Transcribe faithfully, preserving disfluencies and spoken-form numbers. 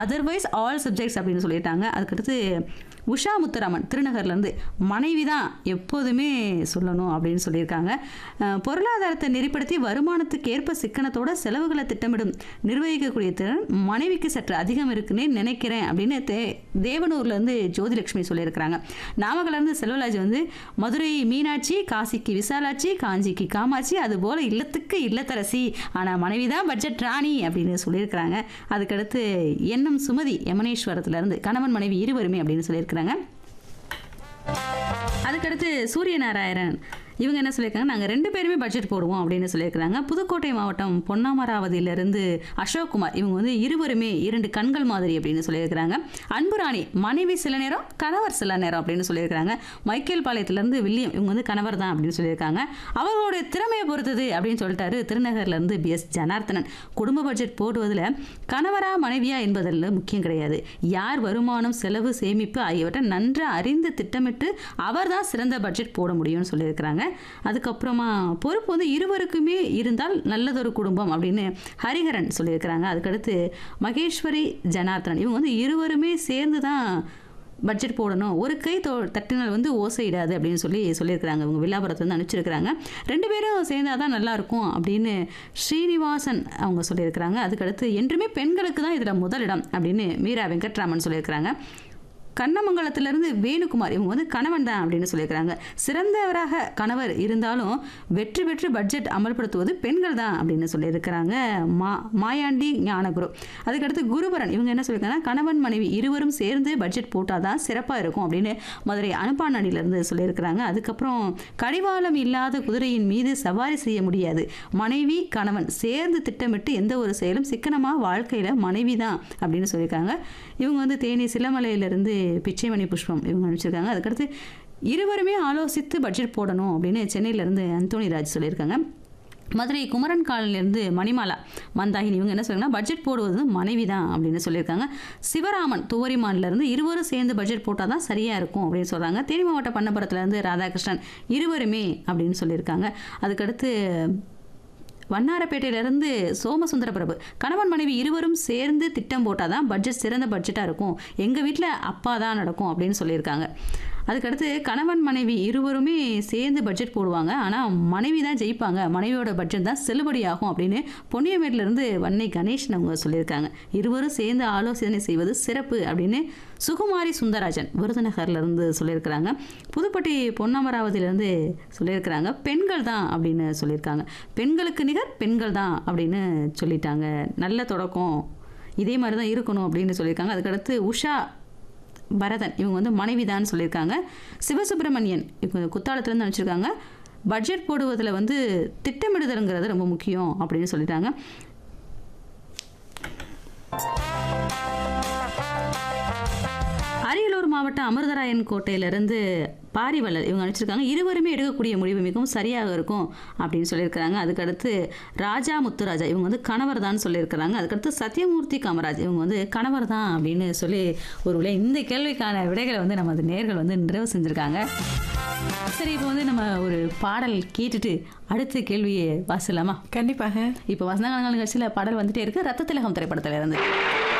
Otherwise all subjects அப்படின்னு சொல்லிட்டாங்க. அதுக்கடுத்து உஷா முத்துராமன் திருநகர்லேருந்து மனைவி தான் எப்போதுமே சொல்லணும் அப்படின்னு சொல்லியிருக்காங்க. பொருளாதாரத்தை நெறிப்படுத்தி வருமானத்துக்கு ஏற்ப சிக்கனத்தோட செலவுகளை திட்டமிடும் நிர்வகிக்கக்கூடிய திறன் மனைவிக்கு சற்று அதிகம் இருக்குன்னு நினைக்கிறேன் அப்படின்னு தே தேவனூர்லேருந்து ஜோதிலட்சுமி சொல்லியிருக்கிறாங்க. நாமக்கல்லேருந்து செல்வராஜ் வந்து மதுரை மீனாட்சி, காசிக்கு விசாலாட்சி, காஞ்சிக்கு காமாட்சி, அதுபோல் இல்லத்துக்கு இல்லத்தரசி, ஆனால் மனைவி தான் பட்ஜெட் ராணி அப்படின்னு சொல்லியிருக்கிறாங்க. அதுக்கடுத்து எண்ணம் சுமதி யமனேஸ்வரத்துலேருந்து கணவன் மனைவி இருவருமே அப்படின்னு சொல்லியிருக்கிறாங்க. அதுக்கடுத்து சூரிய நாராயணன் இவங்க என்ன சொல்லியிருக்காங்க, நாங்கள் ரெண்டு பேருமே பட்ஜெட் போடுவோம் அப்படின்னு சொல்லியிருக்கிறாங்க. புதுக்கோட்டை மாவட்டம் பொன்னாமராவதியிலிருந்து அசோக்குமார் இவங்க வந்து இருவருமே இரண்டு கண்கள் மாதிரி அப்படின்னு சொல்லியிருக்கிறாங்க. அன்புராணி மனைவி சில நேரம் கணவர் சில நேரம் அப்படின்னு சொல்லியிருக்கிறாங்க. மைக்கேல் பாளையத்திலேருந்து வில்லியம் இவங்க வந்து கணவர் தான் அப்படின்னு சொல்லியிருக்காங்க. அவர்களுடைய திறமையை பொறுத்தது அப்படின்னு சொல்லிட்டாரு திருநகர்லேருந்து பி எஸ் ஜனார்த்தனன். குடும்ப பட்ஜெட் போடுவதில் கணவரா மனைவியா என்பதில் முக்கியம் கிடையாது. யார் வருமானம், செலவு, சேமிப்பு ஆகியவற்றை நன்றாக அறிந்து திட்டமிட்டு அவர் தான் சிறந்த பட்ஜெட் போட முடியும்னு சொல்லியிருக்கிறாங்க. அதுக்கப்புறமா பொறுப்பு வந்து இருவருக்குமே இருந்தால் நல்லதொரு குடும்பம் அப்படின்னு ஹரிஹரன் சொல்லியிருக்கிறாங்க. அதுக்கடுத்து மகேஸ்வரி ஜனார்த்தனன் இவங்க வந்து இருவருமே சேர்ந்து தான் பட்ஜெட் போடணும், ஒரு கை தோ தட்டினால் வந்து ஓசையிடாது அப்படின்னு சொல்லி சொல்லியிருக்கிறாங்க. இவங்க வில்லாபுரத்தை வந்து அனுப்பிச்சிருக்கிறாங்க. ரெண்டு பேரும் சேர்ந்தால் தான் நல்லாயிருக்கும் அப்படின்னு ஸ்ரீனிவாசன் அவங்க சொல்லியிருக்கிறாங்க. அதுக்கடுத்து என்றுமே பெண்களுக்கு தான் இதில் முதலிடம் அப்படின்னு மீரா வெங்கட்ராமன் சொல்லியிருக்கிறாங்க. கண்ணமங்கலத்திலிருந்து வேணுகுமார் இவங்க வந்து கணவன் தான் அப்படின்னு சொல்லியிருக்கிறாங்க. சிறந்தவராக கணவர் இருந்தாலும் வெற்றி பெற்று பட்ஜெட் அமல்படுத்துவது பெண்கள் தான் அப்படின்னு சொல்லியிருக்கிறாங்க. மா மாயாண்டி ஞானகுரு. அதுக்கடுத்து குருபரன் இவங்க என்ன சொல்லியிருக்காங்கன்னா, கணவன் மனைவி இருவரும் சேர்ந்து பட்ஜெட் போட்டால் தான் சிறப்பாக இருக்கும் அப்படின்னு மதுரை அனுப்பானடியிலேருந்து சொல்லியிருக்கிறாங்க. அதுக்கப்புறம் கடிவாளம் இல்லாத குதிரையின் மீது சவாரி செய்ய முடியாது. மனைவி கணவன் சேர்ந்து திட்டமிட்டு எந்த ஒரு செயலும் சிக்கனமாக வாழ்க்கையில் மனைவி தான் அப்படின்னு சொல்லியிருக்காங்க. இவங்க வந்து தேனி சிலமலையிலிருந்து பிச்சைமணி புஷ்பம் இவங்க அனுப்பிச்சிருக்காங்க. அதுக்கடுத்து இருவருமே ஆலோசித்து பட்ஜெட் போடணும் அப்படின்னு சென்னையிலேருந்து அந்தோனி ராஜ் சொல்லியிருக்காங்க. மதுரை குமரன் காலிலிருந்து மணிமாலா மந்தாகினி இவங்க என்ன சொல்றாங்கன்னா, பட்ஜெட் போடுவது மனைவி தான் அப்படின்னு சொல்லியிருக்காங்க. சிவராமன் துவரிமான்லேருந்து இருவரும் சேர்ந்து பட்ஜெட் போட்டால் தான் சரியாக இருக்கும் அப்படின்னு சொல்கிறாங்க. தேனி மாவட்ட பண்ணபுரத்துலேருந்து ராதாகிருஷ்ணன் இருவருமே அப்படின்னு சொல்லியிருக்காங்க. அதுக்கடுத்து வண்ணாரப்பேட்டையிலிருந்து சோமசுந்தர பிரபு கணவன் மனைவி இருவரும் சேர்ந்து திட்டம் போட்டால் தான் பட்ஜெட் சிறந்த பட்ஜெட்டாக இருக்கும், எங்கள் வீட்டில் அப்பா தான் நடக்கும் அப்படின்னு சொல்லியிருக்காங்க. அதுக்கடுத்து கணவன் மனைவி இருவருமே சேர்ந்து பட்ஜெட் போடுவாங்க, ஆனால் மனைவி தான் ஜெயிப்பாங்க, மனைவியோட பட்ஜெட் தான் செல்லுபடியாகும் அப்படின்னு பொன்னியமேட்டிலிருந்து வன்னை கணேஷன் அவங்க சொல்லியிருக்காங்க. இருவரும் சேர்ந்து ஆலோசனை செய்வது சிறப்பு அப்படின்னு சுகுமாரி சுந்தராஜன் விருதுநகர்லேருந்து சொல்லியிருக்கிறாங்க. புதுப்பட்டி பொன்னமராவதியிலேருந்து சொல்லியிருக்கிறாங்க, பெண்கள் தான் அப்படின்னு சொல்லியிருக்காங்க. பெண்களுக்கு நிகர் பெண்கள் தான் அப்படின்னு சொல்லிட்டாங்க. நல்ல தொடக்கம், இதே மாதிரி தான் இருக்கணும் அப்படின்னு சொல்லியிருக்காங்க. அதுக்கடுத்து உஷா பரதன் இவங்க வந்து மனைவி தான் சொல்லியிருக்காங்க. சிவசுப்பிரமணியன் இவங்க குத்தாலத்துலேருந்து நினச்சிருக்காங்க, பட்ஜெட் போடுவதில் வந்து திட்டமிடுதல்ங்கிறது ரொம்ப முக்கியம் அப்படின்னு சொல்லிட்டாங்க. அரியலூர் மாவட்டம் அமிர்தராயன் கோட்டையிலிருந்து பாரிவள்ளல் இவங்க அனுப்பிச்சிருக்காங்க. இருவருமே எடுக்கக்கூடிய முடிவு மிகவும் சரியாக இருக்கும் அப்படின்னு சொல்லியிருக்கிறாங்க. அதுக்கடுத்து ராஜா முத்துராஜா இவங்க வந்து கணவர் தான் சொல்லியிருக்கிறாங்க. அதுக்கடுத்து சத்யமூர்த்தி காமராஜ் இவங்க வந்து கணவர் தான் அப்படின்னு சொல்லி ஒரு விலை இந்த கேள்விக்கான விடைகளை வந்து நமது நேர்கள் வந்து நிறைவு செஞ்சுருக்காங்க. சரி, இப்போ வந்து நம்ம ஒரு பாடல் கேட்டுட்டு அடுத்த கேள்வியை வாசிடலாமா? கண்டிப்பாக. இப்போ வசந்தகாலங்கள் நிகழ்ச்சியில் பாடல் வந்துட்டே இருக்கு. ரத்த திலகம் திரைப்படத்தில் இருந்து